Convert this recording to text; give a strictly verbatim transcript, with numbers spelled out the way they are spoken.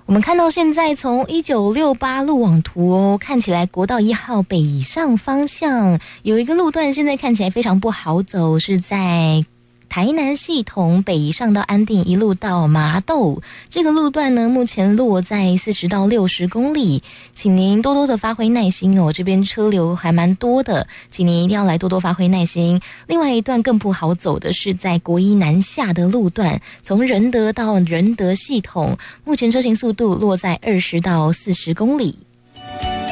我们看到现在从一九六八路网图哦，看起来国道一号北以上方向有一个路段，现在看起来非常不好走，是在台南系统北宜上到安定一路到麻豆，这个路段呢目前落在四十到六十公里，请您多多的发挥耐心哦，这边车流还蛮多的，请您一定要来多多发挥耐心。另外一段更不好走的是在国一南下的路段，从仁德到仁德系统，目前车行速度落在二十到四十公里。